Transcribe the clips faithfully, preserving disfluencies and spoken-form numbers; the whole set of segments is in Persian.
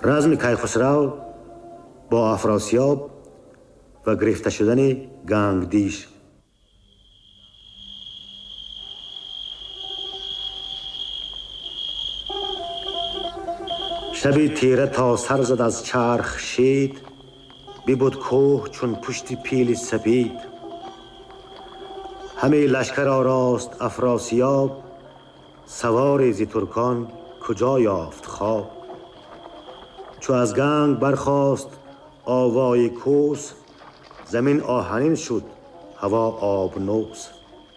رزم کیخسرو با افراسیاب و گرفته شدن گنگدیش. شبی تیره تا سر زد از چرخ شید، ببود کوه چون پشت پیل سپید. همه لشکر آراست افراسیاب، سوار ز ترکان کجا یافت خواب. چو از گنگ برخاست آوای کوس، زمین آهنین شد هوا آبنوس.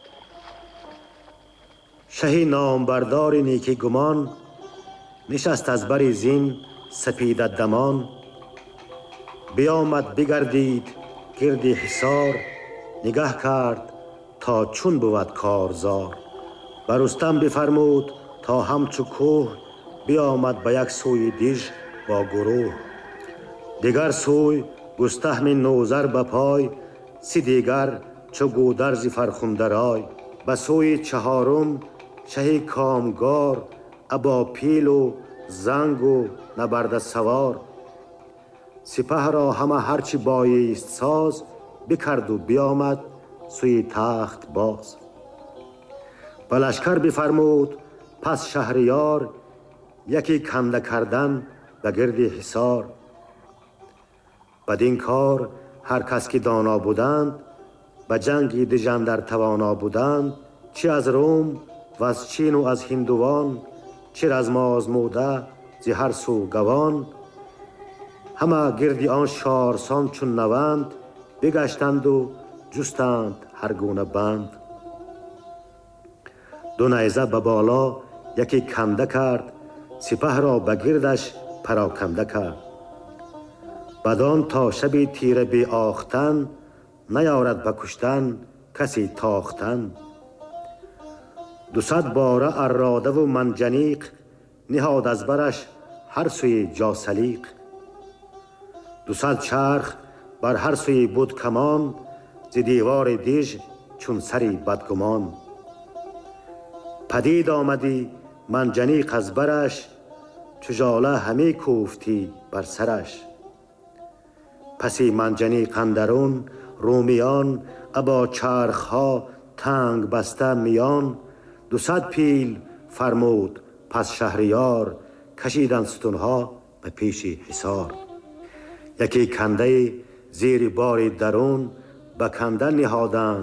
شه نامبردار نیکی گمان، نشست از بر زین سپیده دمان. بیامد بگردید گرد حصار، نگه کرد تا چون بود کارزار. بر رستم بفرمود تا همچو کوه، بیامد به یک سوی دیژ با گروه. دیگر سوی گستهم نوذر به پای، سی دیگر چو گودرز فرخنده رای. به سوی چهارم شه کامگار، ابا پیل و زنگ و نبرده سوار. سپه را همه هرچی بایست ساز، بکرد و بیامد سوی تخت باز. به لشکر بفرمود پس شهریار، یکی کنده کردن به گرد حصار. بدین کار هر کس که دانا بودند، به جنگ دیژ اندر توانا بودند. چه از روم و از چین و از هندوان، چه از آزموده ز هر سو گوان. همه گردی آن شارسان چون نوند، بگشتند و جستند هر گونه بند. دو نیزه به بالا یکی کنده کرد، سپه را به گردش پراکنده کرد. بدان تا شب تیره بی آختن، نیارد به کشتن کسی تاختن. دوصد باره اراده و منجنیق، نهاد از برش هر سوی جاسلیق. دوصد چرخ بر هر سوی بود کمان، ز دیوار دیژ چون سری بدگمان. پدید آمدی منجنیق از برش، چو ژاله همی کوفتی بر سرش. پسی منجنیق اندرون رومیان، ابا چرخ ها تنگ بسته میان. دوصد پیل فرمود پس شهریار، کشیدند ستون ها به پیش حصار. یکی کنده زیر بار درون، به کنده نهادند